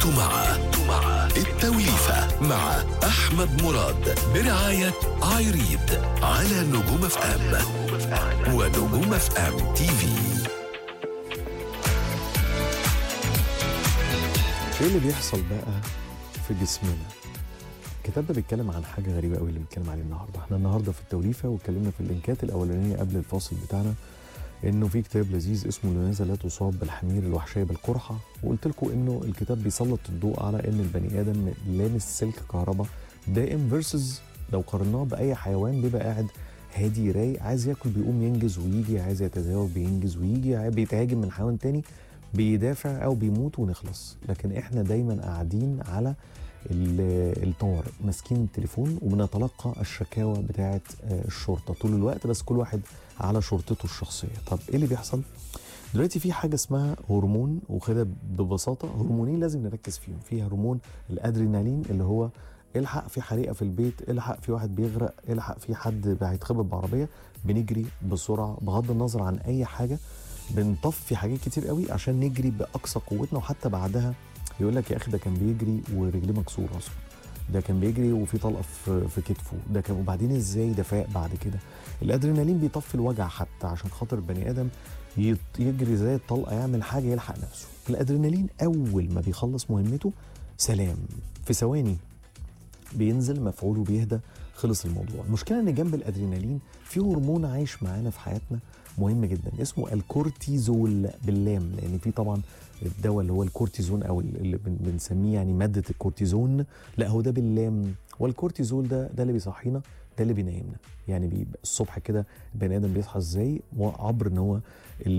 مع التوليفة مع أحمد مراد برعاية عايريد على نجوم اف ام ونجوم اف ام تي في. ايه اللي بيحصل بقى في جسمنا؟ الكتاب ده بيتكلم عن حاجة غريبة قوي اللي بنتكلم عليه النهاردة. احنا النهاردة في التوليفة واتكلمنا في اللينكات الأولانية قبل الفاصل بتاعنا انه في كتاب لذيذ اسمه لماذا لا تصاب بالحمير الوحشية بالقرحة، وقلت لكم انه الكتاب بيسلط الضوء على ان البني ادم لامس سلك كهرباء دائم فيرسز لو قارناه باي حيوان بيبقى قاعد هادي رايق، عايز ياكل بيقوم ينجز ويجي، عايز يتزاوج بينجز ويجي، بيتهاجم من حيوان تاني بيدافع او بيموت ونخلص. لكن احنا دايما قاعدين على الطوارئ ماسكين التليفون وبنتلقى الشكاوى بتاعه الشرطه طول الوقت، بس كل واحد على شرطته الشخصيه. طب ايه اللي بيحصل دلوقتي؟ في حاجه اسمها هرمون، وكده ببساطه هرمونين لازم نركز فيهم. في هرمون الادرينالين اللي هو الحق في حريقه في البيت، الحق في واحد بيغرق، الحق في حد هيتخبط بعربيه، بنجري بسرعه بغض النظر عن اي حاجه، بنطفي حاجات كتير قوي عشان نجري باقصى قوتنا. وحتى بعدها يقول لك يا اخي ده كان بيجري ورجليه مكسوره اصلا، ده كان بيجري وفي طلقه في كتفه، ده كان وبعدين ازاي ده فاق بعد كده. الادرينالين بيطفي الوجع حتى عشان خاطر البني ادم يجري زي الطلقه، يعمل حاجه يلحق نفسه. الادرينالين اول ما بيخلص مهمته سلام، في ثواني بينزل مفعوله بيهدى، خلص الموضوع. المشكله ان جنب الادرينالين في هرمون عايش معانا في حياتنا مهم جدا اسمه الكورتيزول باللام، لان في طبعا الدواء اللي هو الكورتيزون او اللي بنسميه يعني ماده الكورتيزون، لا هو ده باللام. والكورتيزول ده اللي بيصحينا، ده اللي بينيمنا. يعني بيبقى الصبح كده البني ادم بيصحى ازاي؟ عبر ان هو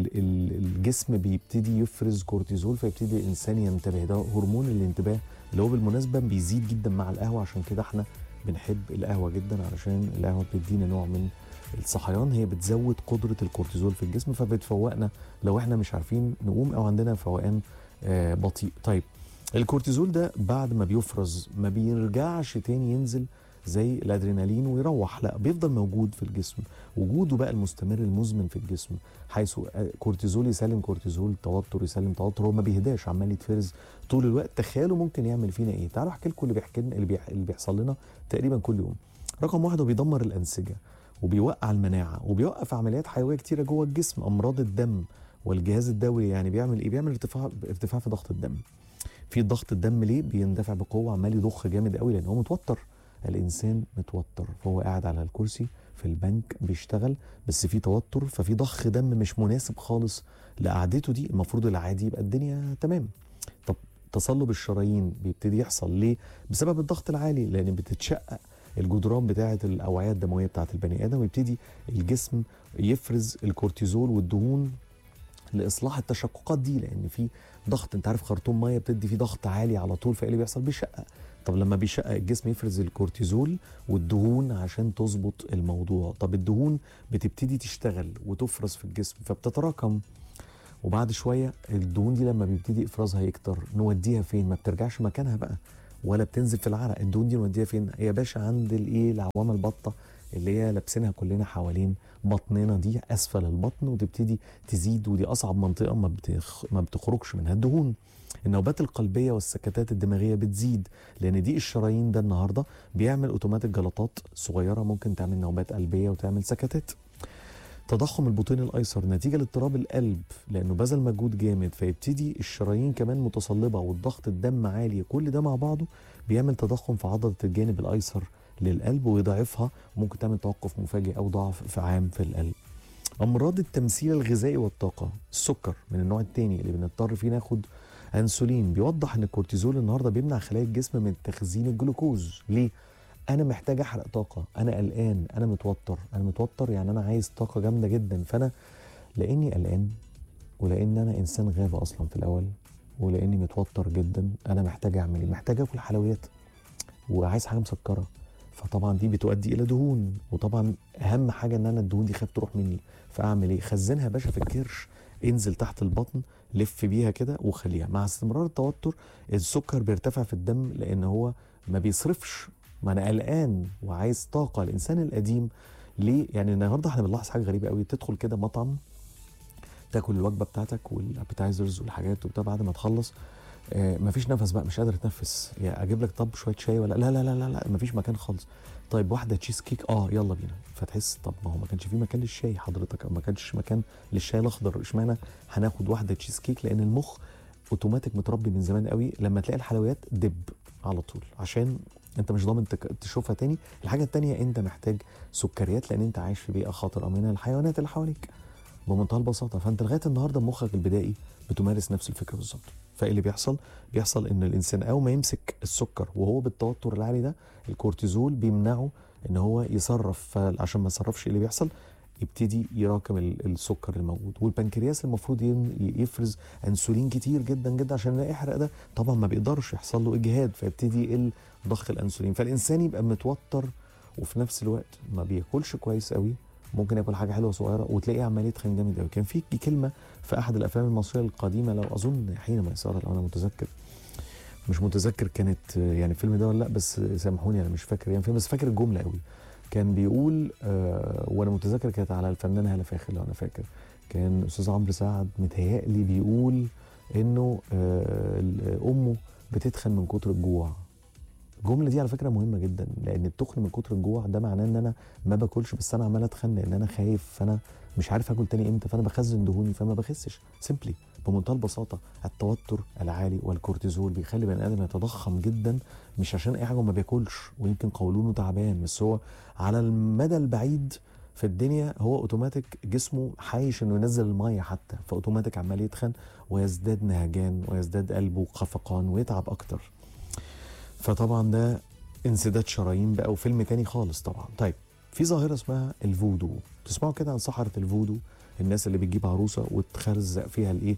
الجسم بيبتدي يفرز كورتيزول فيبتدي الانسان ينتبه. ده هرمون الانتباه اللي هو بالمناسبه بيزيد جدا مع القهوه، عشان كده احنا بنحب القهوه جدا، علشان القهوه بتدينا نوع من الصحيان، هي بتزود قدره الكورتيزول في الجسم فبتفوقنا لو احنا مش عارفين نقوم او عندنا فوقان بطيء. طيب الكورتيزول ده بعد ما بيفرز ما بيرجعش تاني ينزل زي الادرينالين ويروح، لا بيفضل موجود في الجسم. وجوده بقى المستمر المزمن في الجسم، حيث كورتيزول يسلم كورتيزول، توتر يسلم توتر، هو ما بيهداش عمال يتفرز طول الوقت. تخيلوا ممكن يعمل فينا ايه؟ تعالوا احكي لكم اللي بيحصل لنا تقريبا كل يوم. رقم واحد، هو بيدمر الانسجه وبيوقع المناعه وبيوقف عمليات حيويه كتيره جوه الجسم، امراض الدم والجهاز الدوري. يعني بيعمل ايه؟ بيعمل ارتفاع في ضغط الدم. في ضغط الدم ليه بيندفع بقوه، عمال يضخ جامد قوي لان هو متوتر. الانسان متوتر فهو قاعد على الكرسي في البنك بيشتغل، بس في توتر ففي ضخ دم مش مناسب خالص لقعدته دي. المفروض العادي يبقى الدنيا تمام. طب تصلب الشرايين بيبتدي يحصل ليه؟ بسبب الضغط العالي، لان بتتشقق الجدران بتاعه الاوعيه الدمويه بتاعه البني ادم، ويبتدي الجسم يفرز الكورتيزول والدهون لاصلاح التشققات دي، لان في ضغط. انت عارف خرطوم ميه بتدي فيه ضغط عالي على طول، فايه اللي بيحصل؟ بيشقق. طب لما بيشقق الجسم يفرز الكورتيزول والدهون عشان تظبط الموضوع. طب الدهون بتبتدي تشتغل وتفرز في الجسم فبتتراكم، وبعد شويه الدهون دي لما بيبتدي افرازها يكتر نوديها فين؟ ما بترجعش مكانها بقى ولا بتنزل في العرق. الدهون دي نوديها فين يا باشا؟ عند الايه؟ العوامه البطه اللي هي لابسينها كلنا حوالين بطننا دي، اسفل البطن، وتبتدي تزيد. ودي اصعب منطقه ما بتخرجش منها الدهون. النوبات القلبيه والسكتات الدماغيه بتزيد، لان دي الشرايين ده النهارده بيعمل اوتوماتيك جلطات صغيره ممكن تعمل نوبات قلبيه وتعمل سكتات. تضخم البطين الايسر نتيجه لاضطراب القلب لانه بذل مجهود جامد، فيبتدي الشرايين كمان متصلبه والضغط الدم عالي. كل ده مع بعضه بيعمل تضخم في عضله الجانب الايسر للقلب ويضاعفها، وممكن تعمل توقف مفاجئ او ضعف عام في القلب. امراض التمثيل الغذائي والطاقه، السكر من النوع الثاني اللي بنضطر فيه ناخد انسولين، بيوضح ان الكورتيزول النهارده بيمنع خلايا الجسم من تخزين الجلوكوز. ليه؟ انا محتاج احرق طاقه، انا قلقان، انا متوتر، يعني انا عايز طاقه جامده جدا. فانا لاني قلقان ولان انا انسان غابه اصلا في الاول ولاني متوتر جدا، انا محتاج اعمل ايه؟ محتاج اكل حلويات وعايز حاجه مسكره، فطبعا دي بتؤدي الى دهون. وطبعا اهم حاجه ان انا الدهون دي خايف تروح مني، فاعمل ايه؟ خزنها يا باشا في الكرش، انزل تحت البطن لف بيها كده وخليها. مع استمرار التوتر السكر بيرتفع في الدم لان هو ما بيصرفش، ما انا قلقان وعايز طاقه. الانسان القديم ليه؟ يعني النهارده احنا بنلاحظ حاجه غريبه قوي، تدخل كده مطعم تاكل الوجبه بتاعتك والابيتايزرز والحاجات وبتاع، بعد ما تخلص مفيش نفس بقى، مش قادر اتنفس، يعني اجيب لك طب شويه شاي ولا لا لا لا لا, لا مفيش مكان خالص. طيب واحده تشيز كيك، يلا بينا. فتحس طب ما هو ما كانش في مكان للشاي حضرتك، او ما كانش مكان للشاي الاخضر، اشمعنى هناخد واحده تشيز كيك؟ لان المخ اوتوماتيك متربي من زمان قوي لما تلاقي الحلويات دب على طول، عشان انت مش ضامن تشوفها تاني. الحاجه التانيه انت محتاج سكريات لان انت عايش في بيئه خطره من الحيوانات اللي حواليك بمنتهى البساطه. فانت لغايه النهارده مخك البدائي بتمارس نفس الفكره بالظبط. فايه اللي بيحصل ان الانسان اول ما يمسك السكر وهو بالتوتر العالي ده، الكورتيزول بيمنعه ان هو يصرف، فعشان ما يصرفش ايه اللي بيحصل؟ يبتدي يراكم السكر الموجود، والبنكرياس المفروض يفرز انسولين كتير جدا جدا عشان يحرق ده، طبعا ما بيقدرش، يحصل له اجهاد فيبتدي يقل ضخ الانسولين، فالانسان يبقى متوتر وفي نفس الوقت ما بياكلش كويس قوي، ممكن ياكل حاجه حلوه صغيره وتلاقيه عمال يتخن جامد قوي. كان في كلمه في احد الافلام المصريه القديمه، لو اظن حين ميسره لو انا متذكر، مش متذكر كانت يعني الفيلم ده ولا لا، بس سامحوني انا مش فاكر يعني فيلم، بس فاكر الجمله قوي. كان بيقول وانا متذكر كانت على الفنانه هاله فاخر لو انا فاكر، كان استاذ عمرو سعد متهيألي بيقول انه امه بتتخن من كتر الجوع. الجمله دي على فكره مهمه جدا، لان التخن من كتر الجوع ده معناه ان انا ما باكلش بس انا عمال اتخن لان انا خايف، فانا مش عارف اكل تاني امتى، فانا بخزن دهوني فما بخسش. سيمبلي بمنتهى البساطه التوتر العالي والكورتيزول بيخلي بني ادم يتضخم جدا، مش عشان اي حاجه وما بياكلش ويمكن قولونه تعبان، بس هو على المدى البعيد في الدنيا هو اوتوماتيك جسمه حايش انه ينزل الميه حتى، فاوتوماتيك عمال يتخن ويزداد نهجان ويزداد قلبه خفقان ويتعب اكتر. فطبعا ده انسداد شرايين بقى وفيلم تاني خالص طبعا. طيب في ظاهره اسمها الفودو، تسمعوا كده عن سحره الفودو؟ الناس اللي بتجيب عروسه وتخرزق فيها الايه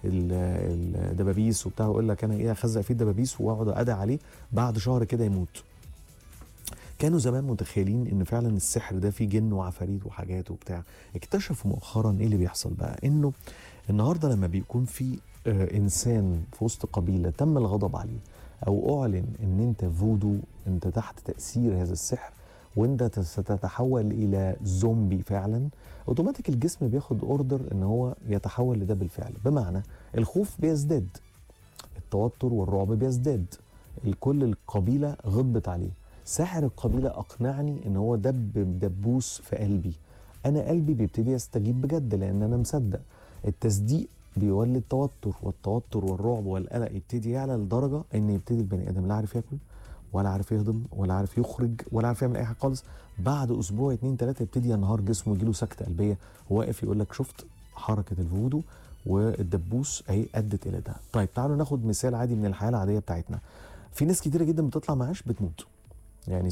الدبابيس وبتاع، ويقول لك انا ايه اخزق فيه الدبابيس واقعد ادعي عليه بعد شهر كده يموت. كانوا زمان متخيلين ان فعلا السحر ده فيه جن وعفاريت وحاجات وبتاع. اكتشفوا مؤخرا ايه اللي بيحصل بقى، انه النهارده لما بيكون في انسان في وسط قبيله تم الغضب عليه او اعلن ان انت فودو، انت تحت تاثير هذا السحر وانت ستتحول الى زومبي فعلا، اوتوماتيك الجسم بياخد اوردر ان هو يتحول لده بالفعل. بمعنى الخوف بيزداد، التوتر والرعب بيزداد، الكل القبيله غضبت عليه، ساحر القبيله اقنعني ان هو دبوس في قلبي، انا قلبي بيبتدي يستجيب بجد لان انا مصدق. التصديق بيولد توتر، والتوتر والرعب والقلق يبتدي يعلى لدرجه ان يبتدي البني ادم لا عارف ياكل ولا عارف يهضم ولا عارف يخرج ولا عارف يعمل اي حاجه خالص. بعد اسبوع 2 3 يبتدي ينهار جسمه، يجيله سكته قلبيه، واقف يقول لك شفت حركه الفودو والدبوس اهي ادت الى ده. طيب تعالوا ناخد مثال عادي من الحياه العاديه بتاعتنا. في ناس كتيره جدا بتطلع معاش بتموت، يعني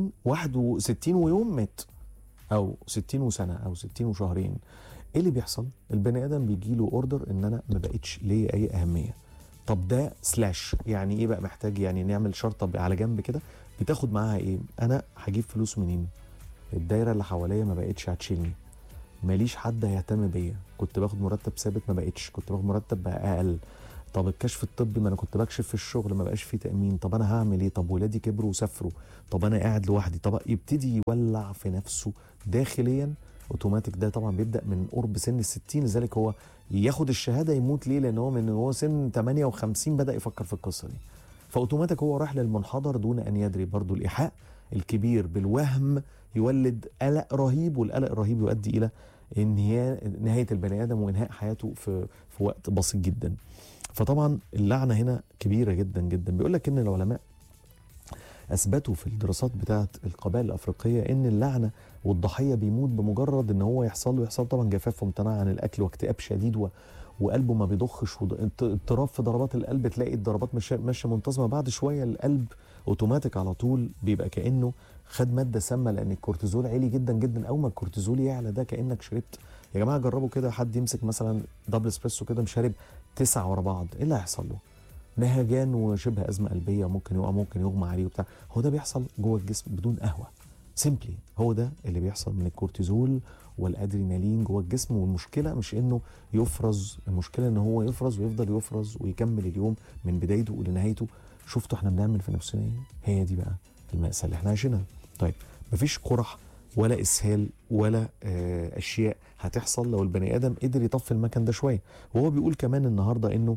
61 ويوم مات، او 60 سنه او 60 وشهرين. ايه اللي بيحصل؟ البني ادم بيجي له اوردر ان انا ما بقتش ليا اي اهميه. طب ده سلاش يعني ايه بقى؟ محتاج يعني نعمل شرطه على جنب كده بتاخد معاها ايه؟ انا هجيب فلوس منين؟ الدايره اللي حواليا ما بقتش هتشيلني، ماليش حد هيهتم بيا، كنت باخد مرتب ثابت ما بقتش، كنت باخد مرتب بقى اقل. طب الكشف الطبي ما انا كنت بكشف في الشغل ما بقاش فيه تامين، طب انا هعمل ايه؟ طب ولادي كبروا وسافروا، طب انا قاعد لوحدي. طب يبتدي يولع في نفسه داخليا اوتوماتيك. ده طبعا بيبدا من قرب سن ال60، لذلك هو ياخد الشهاده يموت ليه؟ لان هو من هو سن 58 بدا يفكر في القصه دي، فاوتوماتيك هو راح للمنحدر دون ان يدري. برضو الايحاء الكبير بالوهم يولد قلق رهيب، والقلق الرهيب يؤدي الى نهايه البني ادم وانهاء حياته في وقت بسيط جدا. فطبعا اللعنه هنا كبيره جدا جدا. بيقول لك ان العلماء اثبتوا في الدراسات بتاعه القبائل الافريقيه ان اللعنه والضحيه بيموت بمجرد ان هو يحصل طبعا جفاف وامتناع عن الاكل واكتئاب شديد وقلبه ما بيضخش واضطراب في ضربات القلب، تلاقي الضربات ماشيه منتظمه. بعد شويه القلب اوتوماتيك على طول بيبقى كانه خد ماده سامه، لان الكورتيزول عالي جدا جدا. اول ما الكورتيزول يعلى ده كانك شربت، يا جماعه جربوا كده، حد يمسك مثلا دبل اسبريسو كده مش شارب 9 ورا بعض، ايه اللي هيحصل له؟ نهجان وشبه ازمه قلبيه، ممكن يقع، ممكن يغمى عليه وبتاع. هو ده بيحصل جوه الجسم بدون قهوه. سيمبلي هو ده اللي بيحصل من الكورتيزول والادرينالين جوه الجسم. والمشكله مش انه يفرز، المشكله ان هو يفرز ويفضل يفرز ويكمل اليوم من بدايته لنهايته. شفتوا احنا بنعمل في نفسنا ايه؟ هي دي بقى المأساة اللي احنا عايشينها. طيب مفيش قرح ولا اسهال ولا اشياء هتحصل لو البني ادم قدر يطفي المكان ده شويه. وهو بيقول كمان النهارده انه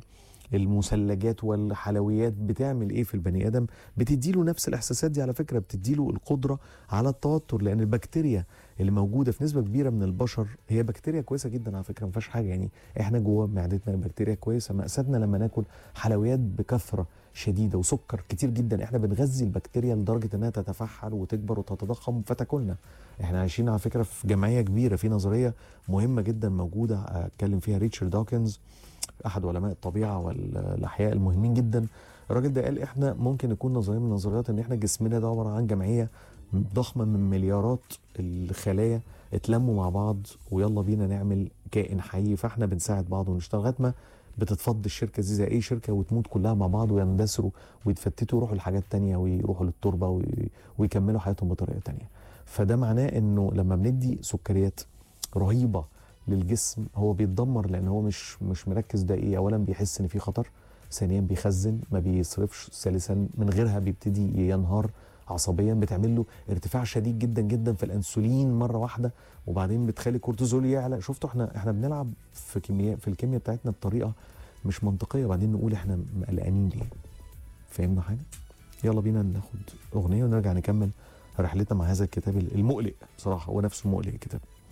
المثلجات والحلويات بتعمل ايه في البني ادم؟ بتديله نفس الاحساسات دي على فكره، بتديله القدره على التوتر، لان البكتيريا اللي موجوده في نسبه كبيره من البشر هي بكتيريا كويسه جدا على فكره، ما فيهاش حاجه يعني. احنا جوه معدتنا البكتيريا كويسه، مأساتنا لما ناكل حلويات بكثره شديده وسكر كتير جدا، احنا بنغذي البكتيريا لدرجه انها تتفحل وتكبر وتتضخم فتاكلنا. احنا عايشين على فكره في جمعيه كبيره، في نظريه مهمه جدا موجوده اتكلم فيها ريتشارد دوكنز، احد علماء الطبيعه والاحياء المهمين جدا. الراجل ده قال احنا ممكن يكون نظريه من النظريات ان احنا جسمنا ده عباره عن جمعيه ضخمه من مليارات الخلايا اتلموا مع بعض ويلا بينا نعمل كائن حي، فاحنا بنساعد بعض ونشتغل لغايه ما بتتفض الشركه دي زي اي شركه وتموت كلها مع بعض ويندثروا ويتفتتوا ويروحوا لحاجات تانية ويروحوا للتربه ويكملوا حياتهم بطريقه تانية. فده معناه انه لما بندي سكريات رهيبه للجسم هو بيتدمر، لان هو مش مركز ده ايه. اولا بيحس ان في خطر، ثانيا بيخزن ما بيصرفش، ثالثا من غيرها بيبتدي ينهار عصبيا، بتعمل له ارتفاع شديد جدا جدا في الانسولين مره واحده، وبعدين بتخلي الكورتيزول يعلى. شفتوا احنا بنلعب في الكيمياء بتاعتنا بطريقه مش منطقيه، وبعدين نقول احنا قلقانين ليه. فهمنا حاجه؟ يلا بينا ناخد اغنيه ونرجع نكمل رحلتنا مع هذا الكتاب المقلق بصراحه، هو نفسه مقلق الكتاب.